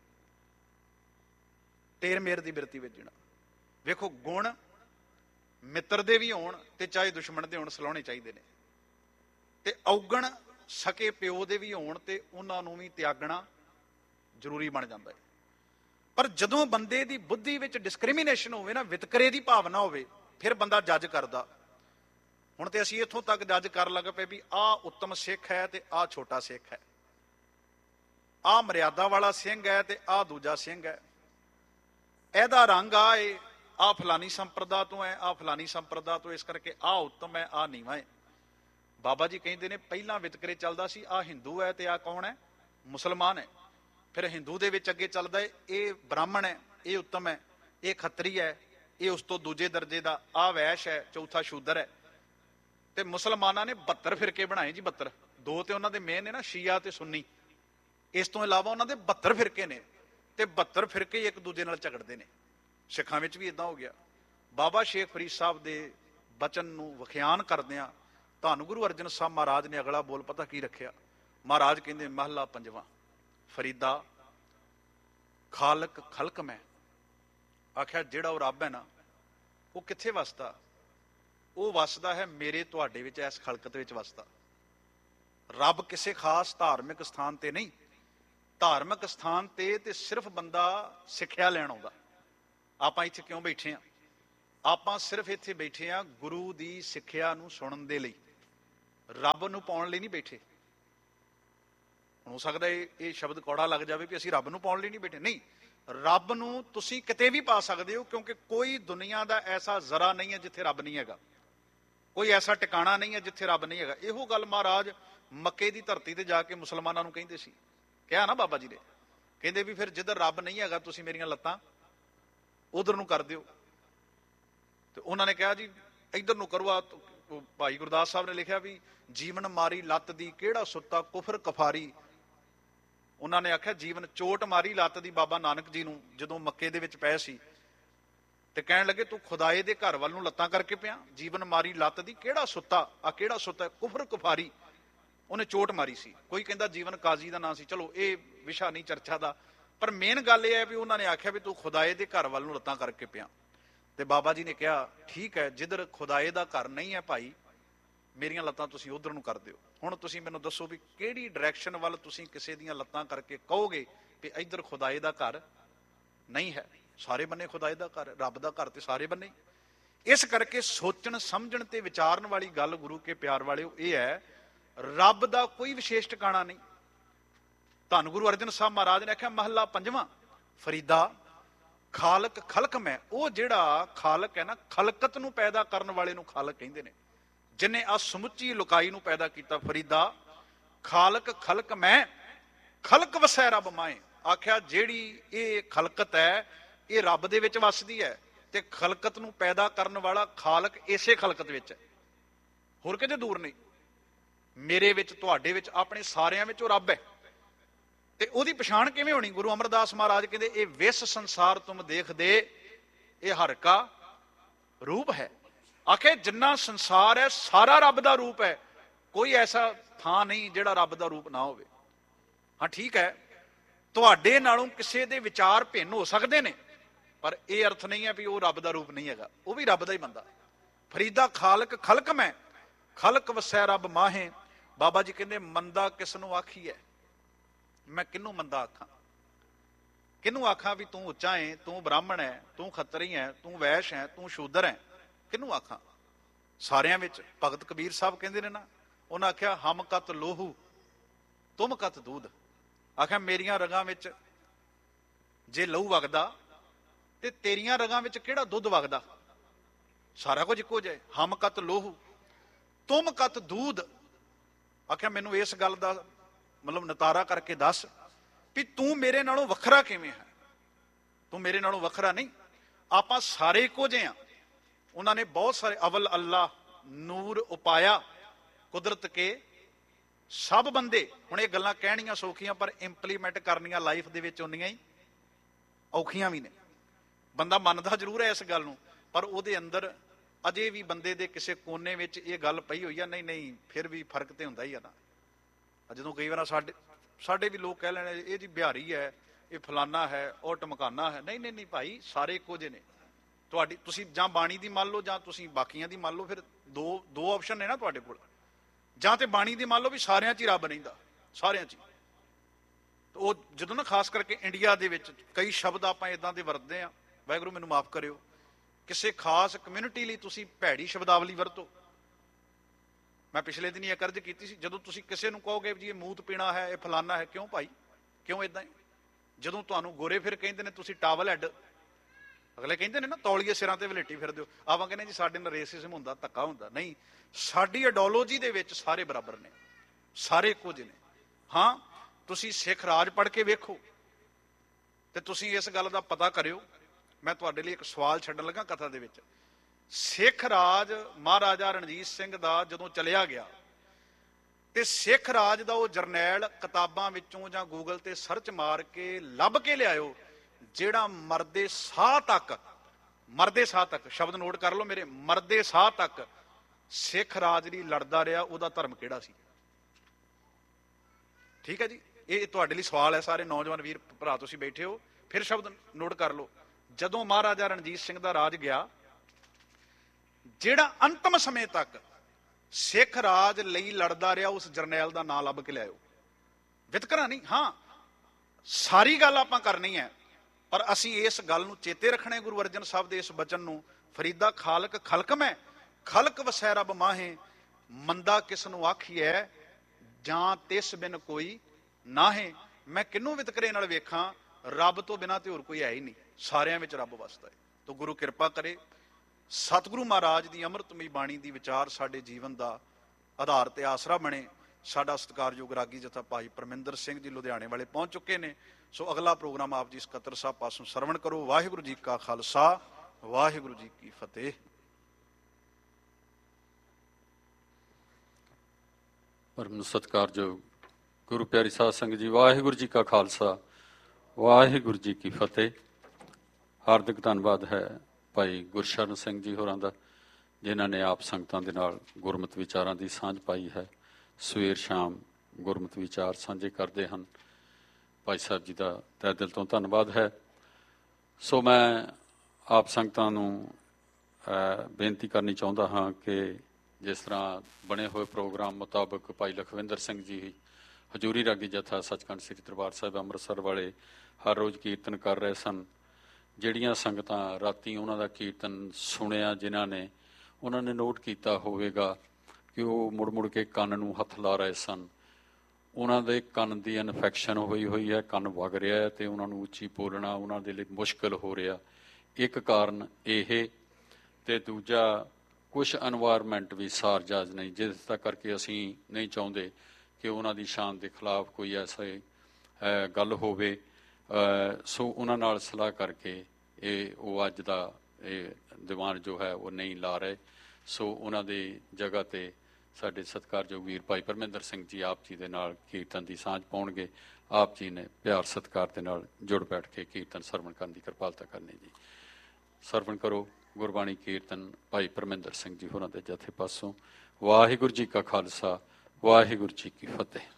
ਤੇਰ ਮੇਰ ਦੀ ਬਿਰਤੀ ਵਿੱਚ ਜੀਣਾ। ਵੇਖੋ, ਗੁਣ ਮਿੱਤਰ ਦੇ ਵੀ ਹੋਣ ਤੇ ਚਾਹੇ ਦੁਸ਼ਮਣ ਦੇ ਹੋਣ, ਸਲਾਉਣੇ ਚਾਹੀਦੇ ਨੇ। ਤੇ ਔਗਣ ਸਕੇ ਪਿਓ ਦੇ ਵੀ ਹੋਣ ਤੇ ਉਹਨਾਂ ਨੂੰ ਵੀ ਤਿਆਗਣਾ ਜ਼ਰੂਰੀ ਬਣ ਜਾਂਦਾ ਹੈ। ਪਰ ਜਦੋਂ ਬੰਦੇ ਦੀ ਬੁੱਧੀ ਵਿੱਚ ਡਿਸਕ੍ਰਿਮੀਨੇਸ਼ਨ ਹੋਵੇ ਨਾ, ਵਿਤਕਰੇ ਦੀ ਭਾਵਨਾ ਹੋਵੇ, ਫਿਰ ਬੰਦਾ ਜੱਜ ਕਰਦਾ। ਹੁਣ ਤੇ ਅਸੀਂ ਇੱਥੋਂ ਤੱਕ ਜੱਜ ਕਰਨ ਲੱਗ ਪਏ ਵੀ ਆਹ ਉੱਤਮ ਸਿੱਖ ਹੈ ਤੇ ਆਹ ਛੋਟਾ ਸਿੱਖ ਹੈ, ਆਹ ਮਰਿਆਦਾ ਵਾਲਾ ਸਿੰਘ ਹੈ ਤੇ ਆਹ ਦੂਜਾ ਸਿੰਘ ਹੈ, ਇਹਦਾ ਰੰਗ ਆ ਏ, ਆਹ ਫਲਾਨੀ ਸੰਪਰਦਾ ਤੋਂ ਹੈ, ਆਹ ਫਲਾਨੀ ਸੰਪਰਦਾ ਤੋਂ, ਇਸ ਕਰਕੇ ਆਹ ਉੱਤਮ ਹੈ, ਆਹ ਨੀਵਾਂ ਹੈ। ਬਾਬਾ ਜੀ ਕਹਿੰਦੇ ਨੇ ਪਹਿਲਾਂ ਵਿਤਕਰੇ ਚੱਲਦਾ ਸੀ, ਆਹ ਹਿੰਦੂ ਹੈ ਤੇ ਆਹ ਕੌਣ ਹੈ? ਮੁਸਲਮਾਨ ਹੈ। ਫਿਰ ਹਿੰਦੂ ਦੇ ਵਿੱਚ ਅੱਗੇ ਚੱਲਦਾ ਹੈ, ਇਹ ਬ੍ਰਾਹਮਣ ਹੈ, ਇਹ ਉੱਤਮ ਹੈ, ਇਹ ਖੱਤਰੀ ਹੈ, ਇਹ ਉਸ ਤੋਂ ਦੂਜੇ ਦਰਜੇ ਦਾ, ਆਹ ਵੈਸ਼ ਹੈ, ਚੌਥਾ ਸ਼ੂਦਰ ਹੈ। ਤੇ ਮੁਸਲਮਾਨਾਂ ਨੇ ਬਹੱਤਰ ਫਿਰਕੇ ਬਣਾਏ ਜੀ, ਬਹੱਤਰ। ਦੋ ਤੇ ਉਹਨਾਂ ਦੇ ਮੇਨ ਨੇ ਨਾ, ਸ਼ੀਆ ਤੇ ਸੁੰਨੀ। ਇਸ ਤੋਂ ਇਲਾਵਾ ਉਹਨਾਂ ਦੇ ਬਹੱਤਰ ਫਿਰਕੇ ਨੇ, ਤੇ ਬਹੱਤਰ ਫਿਰਕੇ ਇੱਕ ਦੂਜੇ ਨਾਲ ਝਗੜਦੇ ਨੇ। ਸਿੱਖਾਂ ਵਿੱਚ ਵੀ ਇਦਾਂ ਹੋ ਗਿਆ। ਬਾਬਾ ਸ਼ੇਖ ਫਰੀਦ ਸਾਹਿਬ ਦੇ ਬਚਨ ਨੂੰ ਵਿਖਿਆਨ ਕਰਦਿਆਂ ਧੰਨ ਗੁਰੂ ਅਰਜਨ ਸਾਹਿਬ ਮਹਾਰਾਜ ਨੇ ਅਗਲਾ ਬੋਲ ਪਤਾ ਕੀ ਰੱਖਿਆ? ਮਹਾਰਾਜ ਕਹਿੰਦੇ, ਮਹਲਾ ਪੰਜਵਾਂ, ਫਰੀਦਾ ਖਾਲਕ ਖਲਕ ਮੈਂ। ਆਖਿਆ ਜਿਹੜਾ ਉਹ ਰੱਬ ਹੈ ਨਾ, ਉਹ ਕਿੱਥੇ ਵਸਦਾ? ਉਹ ਵਸਦਾ ਹੈ ਮੇਰੇ ਤੁਹਾਡੇ ਵਿੱਚ, ਇਸ ਖਲਕਤ ਵਿੱਚ ਵਸਦਾ। ਰੱਬ ਕਿਸੇ ਖਾਸ ਧਾਰਮਿਕ ਸਥਾਨ ਤੇ ਨਹੀਂ। ਧਾਰਮਿਕ ਸਥਾਨ ਤੇ ਤੇ ਸਿਰਫ ਬੰਦਾ ਸਿੱਖਿਆ ਲੈਣ ਆਉਂਦਾ। ਆਪਾਂ ਇੱਥੇ ਕਿਉਂ ਬੈਠੇ ਆ? ਆਪਾਂ ਸਿਰਫ ਇੱਥੇ ਬੈਠੇ ਆ ਗੁਰੂ ਦੀ ਸਿੱਖਿਆ ਨੂੰ ਸੁਣਨ ਦੇ ਲਈ, ਰੱਬ ਨੂੰ ਪਾਉਣ ਲਈ ਨਹੀਂ ਬੈਠੇ। ਹੋ ਸਕਦਾ ਇਹ ਇਹ ਸ਼ਬਦ ਕੌੜਾ ਲੱਗ ਜਾਵੇ ਕਿ ਅਸੀਂ ਰੱਬ ਨੂੰ ਪਾਉਣ ਲਈ ਨਹੀਂ ਬੈਠੇ, ਨਹੀਂ, ਰੱਬ ਨੂੰ ਤੁਸੀਂ ਕਿਤੇ ਵੀ ਪਾ ਸਕਦੇ ਹੋ, ਕਿਉਂਕਿ ਕੋਈ ਦੁਨੀਆ ਦਾ ਐਸਾ ਜ਼ਰਾ ਨਹੀਂ ਹੈ ਜਿੱਥੇ ਰੱਬ ਨਹੀਂ ਹੈਗਾ, ਕੋਈ ਐਸਾ ਟਿਕਾਣਾ ਨਹੀਂ ਹੈ ਜਿੱਥੇ ਰੱਬ ਨਹੀਂ ਹੈਗਾ। ਇਹੋ ਗੱਲ ਮਹਾਰਾਜ ਮੱਕੇ ਦੀ ਧਰਤੀ ਤੇ ਜਾ ਕੇ ਮੁਸਲਮਾਨਾਂ ਨੂੰ ਕਹਿੰਦੇ ਸੀ, ਕਿਹਾ ਨਾ ਬਾਬਾ ਜੀ ਨੇ, ਕਹਿੰਦੇ ਵੀ ਫਿਰ ਜਿੱਧਰ ਰੱਬ ਨਹੀਂ ਹੈਗਾ ਤੁਸੀਂ ਮੇਰੀਆਂ ਲੱਤਾਂ ਉਧਰ ਨੂੰ ਕਰ ਦਿਓ। ਤੇ ਉਹਨਾਂ ਨੇ ਕਿਹਾ ਜੀ ਇੱਧਰ ਨੂੰ ਕਰਵਾ। ਭਾਈ ਗੁਰਦਾਸ ਸਾਹਿਬ ਨੇ ਲਿਖਿਆ ਵੀ ਜੀਵਨ ਮਾਰੀ ਲੱਤ ਦੀ ਕਿਹੜਾ ਸੁੱਤਾ ਕੁਫਰ ਕਫਾਰੀ। ਉਹਨਾਂ ਨੇ ਆਖਿਆ ਜੀਵਨ ਚੋਟ ਮਾਰੀ ਲੱਤ ਦੀ ਬਾਬਾ ਨਾਨਕ ਜੀ ਨੂੰ ਜਦੋਂ ਮੱਕੇ ਦੇ ਵਿੱਚ ਪਏ ਸੀ, ਤੇ ਕਹਿਣ ਲੱਗੇ ਤੂੰ ਖੁਦਾਏ ਦੇ ਘਰ ਵੱਲ ਨੂੰ ਲੱਤਾਂ ਕਰਕੇ ਪਿਆ, ਜੀਵਨ ਮਾਰੀ ਲੱਤ ਦੀ ਕਿਹੜਾ ਸੁੱਤਾ, ਆ ਕਿਹੜਾ ਸੁੱਤਾ ਕੁਫਰ ਕਫਾਰੀ। ਉਹਨੇ ਚੋਟ ਮਾਰੀ ਸੀ। ਕੋਈ ਕਹਿੰਦਾ ਜੀਵਨ ਕਾਜ਼ੀ ਦਾ ਨਾਂ ਸੀ, ਚਲੋ ਇਹ ਵਿਸ਼ਾ ਨਹੀਂ ਚਰਚਾ ਦਾ, ਪਰ ਮੇਨ ਗੱਲ ਇਹ ਹੈ ਵੀ ਉਹਨਾਂ ਨੇ ਆਖਿਆ ਵੀ ਤੂੰ ਖੁਦਾਏ ਦੇ ਘਰ ਵੱਲ ਨੂੰ ਲੱਤਾਂ ਕਰਕੇ ਪਿਆ। ਤੇ ਬਾਬਾ ਜੀ ਨੇ ਕਿਹਾ ਠੀਕ ਹੈ, ਜਿੱਧਰ ਖੁਦਾਏ ਦਾ ਘਰ ਨਹੀਂ ਹੈ ਭਾਈ, ਮੇਰੀਆਂ ਲੱਤਾਂ ਤੁਸੀਂ ਉਧਰ ਨੂੰ ਕਰ ਦਿਓ। ਹੁਣ ਤੁਸੀਂ ਮੈਨੂੰ ਦੱਸੋ ਵੀ ਕਿਹੜੀ ਡਾਇਰੈਕਸ਼ਨ ਵੱਲ ਤੁਸੀਂ ਕਿਸੇ ਦੀਆਂ ਲੱਤਾਂ ਕਰਕੇ ਕਹੋਗੇ ਵੀ ਇੱਧਰ ਖੁਦਾਏ ਦਾ ਘਰ ਨਹੀਂ ਹੈ। ਸਾਰੇ ਬੰਨੇ ਖੁਦਾਏ ਦਾ ਘਰ, ਰੱਬ ਦਾ ਘਰ ਤੇ ਸਾਰੇ ਬੰਨੇ। ਇਸ ਕਰਕੇ ਸੋਚਣ ਸਮਝਣ ਤੇ ਵਿਚਾਰਨ ਵਾਲੀ ਗੱਲ ਗੁਰੂ ਕੇ ਪਿਆਰ ਵਾਲਿਓ ਇਹ ਹੈ, ਰੱਬ ਦਾ ਕੋਈ ਵਿਸ਼ੇਸ਼ ਟਿਕਾਣਾ ਨਹੀਂ। ਧੰਨ ਗੁਰੂ ਅਰਜਨ ਸਾਹਿਬ ਮਹਾਰਾਜ ਨੇ ਆਖਿਆ ਮਹੱਲਾ ਪੰਜਵਾਂ, ਫਰੀਦਾ ਖਾਲਕ ਖਲਕ ਮੈਂ। ਉਹ ਜਿਹੜਾ ਖਾਲਕ ਹੈ ਨਾ, ਖਲਕਤ ਨੂੰ ਪੈਦਾ ਕਰਨ ਵਾਲੇ ਨੂੰ ਖਾਲਕ ਕਹਿੰਦੇ ਨੇ, ਜਿਨੇ ਆ ਸਮੁੱਚੀ ਲੁਕਾਈ ਨੂੰ ਪੈਦਾ ਕੀਤਾ। ਫਰੀਦਾ ਖਾਲਕ ਖਲਕ ਮੈਂ, ਖਲਕ ਵਸੈ ਰੱਬ ਮਾਏ। ਆਖਿਆ ਜਿਹੜੀ ਇਹ ਖਲਕਤ ਹੈ ਇਹ ਰੱਬ ਦੇ ਵਿੱਚ ਵਸਦੀ ਹੈ, ਤੇ ਖਲਕਤ ਨੂੰ ਪੈਦਾ ਕਰਨ ਵਾਲਾ ਖਾਲਕ ਇਸੇ ਖਲਕਤ ਵਿੱਚ ਹੈ, ਹੋਰ ਕਿਤੇ ਦੂਰ ਨਹੀਂ। ਮੇਰੇ ਵਿੱਚ, ਤੁਹਾਡੇ ਵਿੱਚ, ਆਪਣੇ ਸਾਰਿਆਂ ਵਿੱਚ ਉਹ ਰੱਬ ਹੈ। ਤੇ ਉਹਦੀ ਪਛਾਣ ਕਿਵੇਂ ਹੋਣੀ? ਗੁਰੂ ਅਮਰਦਾਸ ਮਹਾਰਾਜ ਕਹਿੰਦੇ ਇਹ ਵਿਸ ਸੰਸਾਰ ਤੁਮ ਦੇਖਦੇ ਇਹ ਹਰ ਕਾ ਰੂਪ ਹੈ। ਆਖੇ ਜਿੰਨਾ ਸੰਸਾਰ ਹੈ ਸਾਰਾ ਰੱਬ ਦਾ ਰੂਪ ਹੈ, ਕੋਈ ਐਸਾ ਥਾਂ ਨਹੀਂ ਜਿਹੜਾ ਰੱਬ ਦਾ ਰੂਪ ਨਾ ਹੋਵੇ। ਹਾਂ ਠੀਕ ਹੈ, ਤੁਹਾਡੇ ਨਾਲੋਂ ਕਿਸੇ ਦੇ ਵਿਚਾਰ ਭਿੰਨ ਹੋ ਸਕਦੇ ਨੇ, ਪਰ ਇਹ ਅਰਥ ਨਹੀਂ ਹੈ ਵੀ ਉਹ ਰੱਬ ਦਾ ਰੂਪ ਨਹੀਂ ਹੈਗਾ, ਉਹ ਵੀ ਰੱਬ ਦਾ ਹੀ ਬੰਦਾ। ਫਰੀਦਾ ਖਾਲਕ ਖਲਕ ਮੈਂ, ਖਲਕ ਵਸੈ ਰੱਬ ਮਾਹੇ। ਬਾਬਾ ਜੀ ਕਹਿੰਦੇ ਮੰਦਾ ਕਿਸ ਨੂੰ ਆਖੀਐ, ਮੈਂ ਕਿਹਨੂੰ ਮੰਦਾ ਆਖਾਂ, ਕਿਹਨੂੰ ਆਖਾਂ ਵੀ ਤੂੰ ਉੱਚਾ ਹੈ, ਤੂੰ ਬ੍ਰਾਹਮਣ ਹੈ, ਤੂੰ ਖੱਤਰੀ ਹੈ, ਤੂੰ ਵੈਸ਼ ਹੈ, ਤੂੰ ਸ਼ੂਦਰ ਹੈ, ਕਿਹਨੂੰ ਆਖਾਂ? ਸਾਰਿਆਂ ਵਿੱਚ ਭਗਤ ਕਬੀਰ ਸਾਹਿਬ ਕਹਿੰਦੇ ਨੇ ਨਾ, ਉਹਨਾਂ ਆਖਿਆ ਹਮ ਕਤ ਲੋਹੂ ਤੁਮ ਕਤ ਦੂਧ। ਆਖਿਆ ਮੇਰੀਆਂ ਰਗਾਂ ਵਿੱਚ ਜੇ ਲਹੂ ਵਗਦਾ ਤੇ ਤੇਰੀਆਂ ਰਗਾਂ ਵਿੱਚ ਕਿਹੜਾ ਦੁੱਧ ਵਗਦਾ, ਸਾਰਾ ਕੁਝ ਇੱਕੋ ਜਿਹਾ। ਹਮ ਕਤ ਲੋਹੂ ਤੁਮ ਕਤ ਦੂਧ। ਆਖਿਆ ਮੈਨੂੰ ਇਸ ਗੱਲ ਦਾ ਮਤਲਬ ਨਤਾਰਾ ਕਰਕੇ ਦੱਸ ਵੀ ਤੂੰ ਮੇਰੇ ਨਾਲੋਂ ਵੱਖਰਾ ਕਿਵੇਂ ਹੈ, ਤੂੰ ਮੇਰੇ ਨਾਲੋਂ ਵੱਖਰਾ ਨਹੀਂ, ਆਪਾਂ ਸਾਰੇ ਇੱਕੋ ਜਿਹੇ ਆ। ਉਹਨਾਂ ਨੇ ਬਹੁਤ ਸਾਰੇ ਅਵਲ ਅੱਲਾ ਨੂਰ ਉਪਾਇਆ ਕੁਦਰਤ ਕੇ ਸਭ ਬੰਦੇ। ਹੁਣ ਇਹ ਗੱਲਾਂ ਕਹਿਣੀਆਂ ਸੌਖੀਆਂ, ਪਰ ਇੰਪਲੀਮੈਂਟ ਕਰਨੀਆਂ ਲਾਈਫ ਦੇ ਵਿੱਚ ਉਨੀਆਂ ਹੀ ਔਖੀਆਂ ਵੀ ਨੇ। ਬੰਦਾ ਮੰਨਦਾ ਜ਼ਰੂਰ ਹੈ ਇਸ ਗੱਲ ਨੂੰ, ਪਰ ਉਹਦੇ ਅੰਦਰ ਅਜੇ ਵੀ ਬੰਦੇ ਦੇ ਕਿਸੇ ਕੋਨੇ ਵਿੱਚ ਇਹ ਗੱਲ ਪਈ ਹੋਈ ਆ, ਨਹੀਂ ਨਹੀਂ ਫਿਰ ਵੀ ਫਰਕ ਤੇ ਹੁੰਦਾ ਹੀ ਆ ਨਾ। ਜਦੋਂ ਕਈ ਵਾਰ ਸਾਡੇ ਸਾਡੇ ਵੀ ਲੋਕ ਕਹਿ ਲੈਣੇ ਇਹ ਜੀ ਬਿਹਾਰੀ ਹੈ, ਇਹ ਫਲਾਨਾ ਹੈ, ਉਹ ਟਮਕਾਨਾ ਹੈ। ਨਹੀਂ ਨਹੀਂ ਨਹੀਂ ਭਾਈ, ਸਾਰੇ ਇੱਕੋ ਜਿਹੇ ਨੇ। ਤੁਹਾਡੀ ਤੁਸੀਂ ਜਾਂ ਬਾਣੀ ਦੀ ਮੰਨ ਲਓ ਜਾਂ ਤੁਸੀਂ ਬਾਕੀਆਂ ਦੀ ਮੰਨ ਲਓ, ਫਿਰ ਦੋ ਦੋ ਆਪਸ਼ਨ ਨੇ ਨਾ ਤੁਹਾਡੇ ਕੋਲ। ਜਾਂ ਤੇ ਬਾਣੀ ਦੀ ਮੰਨ ਲਓ ਵੀ ਸਾਰਿਆਂ 'ਚ ਹੀ ਰੱਬ ਰਹਿੰਦਾ, ਸਾਰਿਆਂ 'ਚ ਹੀ। ਉਹ ਜਦੋਂ ਨਾ ਖਾਸ ਕਰਕੇ ਇੰਡੀਆ ਦੇ ਵਿੱਚ ਕਈ ਸ਼ਬਦ ਆਪਾਂ ਇਦਾਂ ਦੇ ਵਰਤਦੇ ਆ, ਵਾਹਿਗੁਰੂ ਮੈਨੂੰ ਮਾਫ ਕਰਿਓ, ਕਿਸੇ ਖਾਸ ਕਮਿਊਨਿਟੀ ਲਈ ਤੁਸੀਂ ਭੈੜੀ ਸ਼ਬਦਾਵਲੀ ਵਰਤੋ। ਮੈਂ ਪਿਛਲੇ ਦਿਨ ਇਹ ਅਰਜ਼ ਕੀਤੀ ਸੀ, ਜਦੋਂ ਤੁਸੀਂ ਕਿਸੇ ਨੂੰ ਕਹੋਗੇ ਜੀ ਇਹ ਮੂਤ ਪੀਣਾ ਹੈ, ਇਹ ਫਲਾਨਾ ਹੈ, ਕਿਉਂ ਭਾਈ, ਕਿਉਂ ਇਦਾਂ? ਜਦੋਂ ਤੁਹਾਨੂੰ ਗੋਰੇ ਫਿਰ ਕਹਿੰਦੇ ਨੇ ਤੁਸੀਂ ਟਾਵਲ ਹੈਡ, ਅਗਲੇ ਕਹਿੰਦੇ ਨੇ ਨਾ ਤੌਲੀਏ ਸਿਰਾਂ ਤੇ ਵਲੇਟੀ ਫਿਰਦੇ ਹੋ, ਆਪਾਂ ਕਹਿੰਦੇ ਜੀ ਸਾਡੇ ਨਾਲ ਰੇਸਿਜ਼ਮ ਹੁੰਦਾ, ਧੱਕਾ ਹੁੰਦਾ। ਨਹੀਂ, ਸਾਡੀ ਆਈਡੀਓਲੋਜੀ ਦੇ ਵਿੱਚ ਸਾਰੇ ਬਰਾਬਰ ਨੇ, ਸਾਰੇ ਇੱਕੋ ਜਿਹੇ ਨੇ। ਹਾਂ, ਤੁਸੀਂ ਸਿੱਖ ਰਾਜ ਪੜ੍ਹ ਕੇ ਵੇਖੋ ਤੇ ਤੁਸੀਂ ਇਸ ਗੱਲ ਦਾ ਪਤਾ ਕਰਿਓ। ਮੈਂ ਤੁਹਾਡੇ ਲਈ ਇੱਕ ਸਵਾਲ ਛੱਡਣ ਲੱਗਾ ਕਥਾ ਦੇ ਵਿੱਚ। ਸਿੱਖ ਰਾਜ ਮਹਾਰਾਜਾ ਰਣਜੀਤ ਸਿੰਘ ਦਾ ਜਦੋਂ ਚਲਿਆ ਗਿਆ ਤੇ ਸਿੱਖ ਰਾਜ ਦਾ ਉਹ ਜਰਨੈਲ ਕਿਤਾਬਾਂ ਵਿੱਚੋਂ ਜਾਂ ਗੂਗਲ ਤੇ ਸਰਚ ਮਾਰ ਕੇ ਲੱਭ ਕੇ ਲਿਆਇਓ, ਜਿਹੜਾ ਮਰਦੇ ਸਾਹ ਤੱਕ, ਮਰਦੇ ਸਾਹ ਤੱਕ, ਸ਼ਬਦ ਨੋਟ ਕਰ ਲਓ ਮੇਰੇ, ਮਰਦੇ ਸਾਹ ਤੱਕ ਸਿੱਖ ਰਾਜ ਲਈ ਲੜਦਾ ਰਿਹਾ, ਉਹਦਾ ਧਰਮ ਕਿਹੜਾ ਸੀ? ਠੀਕ ਹੈ ਜੀ, ਇਹ ਤੁਹਾਡੇ ਲਈ ਸਵਾਲ ਹੈ। ਸਾਰੇ ਨੌਜਵਾਨ ਵੀਰ ਭਰਾ ਤੁਸੀਂ ਬੈਠੇ ਹੋ, ਫਿਰ ਸ਼ਬਦ ਨੋਟ ਕਰ ਲਓ। ਜਦੋਂ ਮਹਾਰਾਜਾ ਰਣਜੀਤ ਸਿੰਘ ਦਾ ਰਾਜ ਗਿਆ, ਜਿਹੜਾ ਅੰਤਮ ਸਮੇਂ ਤੱਕ ਸਿੱਖ ਰਾਜ ਲਈ ਲੜਦਾ ਰਿਹਾ, ਉਸ ਜਰਨੈਲ ਦਾ ਨਾਂ ਲੱਭ ਕੇ ਲਿਆਇਓ। ਵਿਤਕਰਾ ਨਹੀਂ, ਹਾਂ ਸਾਰੀ ਗੱਲ ਆਪਾਂ ਕਰਨੀ ਹੈ, ਪਰ ਅਸੀਂ ਇਸ ਗੱਲ ਨੂੰ ਚੇਤੇ ਰੱਖਣਾ, ਗੁਰੂ ਅਰਜਨ ਸਾਹਿਬ ਦੇ ਇਸ ਬਚਨ ਨੂੰ, ਫਰੀਦਾ ਖਾਲਕ ਖਲਕ ਮੈਂ, ਖਲਕ ਵਸੈ ਰੱਬ ਮਾਹੇ, ਮੰਦਾ ਕਿਸ ਨੂੰ ਆਖੀਐ, ਜਾਂ ਤਿਸ ਬਿਨ ਕੋਈ ਨਾਹੇ। ਮੈਂ ਕਿਹਨੂੰ ਵਿਤਕਰੇ ਨਾਲ ਵੇਖਾਂ, ਰੱਬ ਤੋਂ ਬਿਨਾਂ ਤੇ ਹੋਰ ਕੋਈ ਹੈ ਹੀ ਨਹੀਂ, ਸਾਰਿਆਂ ਵਿੱਚ ਰੱਬ ਵਸਦਾ ਹੈ। ਤੋ ਗੁਰੂ ਕਿਰਪਾ ਕਰੇ, ਸਤਿਗੁਰੂ ਮਹਾਰਾਜ ਦੀ ਅੰਮ੍ਰਿਤਮਈ ਬਾਣੀ ਦੀ ਵਿਚਾਰ ਸਾਡੇ ਜੀਵਨ ਦਾ ਆਧਾਰ ਤੇ ਆਸਰਾ ਬਣੇ। ਸਾਡਾ ਸਤਿਕਾਰਯੋਗ ਰਾਗੀ ਜਥਾ ਭਾਈ ਪਰਮਿੰਦਰ ਸਿੰਘ ਜੀ ਲੁਧਿਆਣੇ ਵਾਲੇ ਪਹੁੰਚ ਚੁੱਕੇ ਨੇ। ਸੋ ਅਗਲਾ ਪ੍ਰੋਗਰਾਮ ਆਪ ਜੀ ਸਕੱਤਰ ਸਾਹਿਬ ਪਾਸੋਂ ਸਰਵਣ ਕਰੋ। ਵਾਹਿਗੁਰੂ ਜੀ ਕਾ ਖਾਲਸਾ, ਵਾਹਿਗੁਰੂ ਜੀ ਕੀ ਫਤਿਹ। ਪਰਮ ਸਤਿਕਾਰਯੋਗ ਗੁਰੂ ਪਿਆਰੀ ਸਾਧ ਸੰਗਤ ਜੀ, ਵਾਹਿਗੁਰੂ ਜੀ ਕਾ ਖਾਲਸਾ, ਵਾਹਿਗੁਰੂ ਜੀ ਕੀ ਫਤਿਹ। ਹਾਰਦਿਕ ਧੰਨਵਾਦ ਹੈ ਭਾਈ ਗੁਰਸ਼ਰਨ ਸਿੰਘ ਜੀ ਹੋਰਾਂ ਦਾ, ਜਿਨ੍ਹਾਂ ਨੇ ਆਪ ਸੰਗਤਾਂ ਦੇ ਨਾਲ ਗੁਰਮਤਿ ਵਿਚਾਰਾਂ ਦੀ ਸਾਂਝ ਪਾਈ ਹੈ। ਸਵੇਰ ਸ਼ਾਮ ਗੁਰਮਤਿ ਵਿਚਾਰ ਸਾਂਝੇ ਕਰਦੇ ਹਨ। ਭਾਈ ਸਾਹਿਬ ਜੀ ਦਾ ਤਹਿ ਦਿਲ ਤੋਂ ਧੰਨਵਾਦ ਹੈ। ਸੋ ਮੈਂ ਆਪ ਸੰਗਤਾਂ ਨੂੰ ਬੇਨਤੀ ਕਰਨੀ ਚਾਹੁੰਦਾ ਹਾਂ ਕਿ ਜਿਸ ਤਰ੍ਹਾਂ ਬਣੇ ਹੋਏ ਪ੍ਰੋਗਰਾਮ ਮੁਤਾਬਕ ਭਾਈ ਲਖਵਿੰਦਰ ਸਿੰਘ ਜੀ ਹਜ਼ੂਰੀ ਰਾਗੀ ਜਥਾ ਸੱਚਖੰਡ ਸ੍ਰੀ ਦਰਬਾਰ ਸਾਹਿਬ ਅੰਮ੍ਰਿਤਸਰ ਵਾਲੇ ਹਰ ਰੋਜ਼ ਕੀਰਤਨ ਕਰ ਰਹੇ ਸਨ। ਜਿਹੜੀਆਂ ਸੰਗਤਾਂ ਰਾਤੀ ਉਹਨਾਂ ਦਾ ਕੀਰਤਨ ਸੁਣਿਆ, ਜਿਨ੍ਹਾਂ ਨੇ ਉਹਨਾਂ ਨੇ ਨੋਟ ਕੀਤਾ ਹੋਵੇਗਾ ਕਿ ਉਹ ਮੁੜ ਮੁੜ ਕੇ ਕੰਨ ਨੂੰ ਹੱਥ ਲਾ ਰਹੇ ਸਨ। ਉਹਨਾਂ ਦੇ ਕੰਨ ਦੀ ਇਨਫੈਕਸ਼ਨ ਹੋਈ ਹੋਈ ਹੈ, ਕੰਨ ਵਗ ਰਿਹਾ ਹੈ ਅਤੇ ਉਹਨਾਂ ਨੂੰ ਉੱਚੀ ਬੋਲਣਾ ਉਹਨਾਂ ਦੇ ਲਈ ਮੁਸ਼ਕਿਲ ਹੋ ਰਿਹਾ। ਇੱਕ ਕਾਰਨ ਇਹ, ਅਤੇ ਦੂਜਾ ਕੁਛ ਐਨਵਾਇਰਮੈਂਟ ਵੀ ਸਾਰਜਾਜ ਨਹੀਂ, ਜਿਸ ਦਾ ਕਰਕੇ ਅਸੀਂ ਨਹੀਂ ਚਾਹੁੰਦੇ ਕਿ ਉਹਨਾਂ ਦੀ ਸ਼ਾਨ ਦੇ ਖਿਲਾਫ ਕੋਈ ਐਸੀ ਗੱਲ ਹੋਵੇ। ਸੋ ਉਹਨਾਂ ਨਾਲ ਸਲਾਹ ਕਰਕੇ ਇਹ ਉਹ ਅੱਜ ਦਾ ਇਹ ਦੀਵਾਨ ਜੋ ਹੈ ਉਹ ਨਹੀਂ ਲਾ ਰਹੇ। ਸੋ ਉਹਨਾਂ ਦੀ ਜਗ੍ਹਾ 'ਤੇ ਸਾਡੇ ਸਤਿਕਾਰਯੋਗ ਵੀਰ ਭਾਈ ਪਰਮਿੰਦਰ ਸਿੰਘ ਜੀ ਆਪ ਜੀ ਦੇ ਨਾਲ ਕੀਰਤਨ ਦੀ ਸਾਂਝ ਪਾਉਣਗੇ। ਆਪ ਜੀ ਨੇ ਪਿਆਰ ਸਤਿਕਾਰ ਦੇ ਨਾਲ ਜੁੜ ਬੈਠ ਕੇ ਕੀਰਤਨ ਸਰਵਣ ਕਰਨ ਦੀ ਕਿਰਪਾਲਤਾ ਕਰਨੀ ਜੀ। ਸਰਵਣ ਕਰੋ ਗੁਰਬਾਣੀ ਕੀਰਤਨ ਭਾਈ ਪਰਮਿੰਦਰ ਸਿੰਘ ਜੀ ਹੋਰਾਂ ਦੇ ਜਥੇ ਪਾਸੋਂ। ਵਾਹਿਗੁਰੂ ਜੀ ਕਾ ਖਾਲਸਾ, ਵਾਹਿਗੁਰੂ ਜੀ ਕੀ ਫਤਿਹ।